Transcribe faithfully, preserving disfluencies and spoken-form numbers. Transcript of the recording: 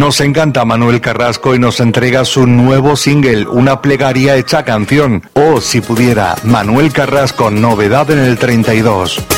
Nos encanta Manuel Carrasco y nos entrega su nuevo single, Una plegaria hecha canción. O, si pudiera, Manuel Carrasco, novedad en el treinta y dos.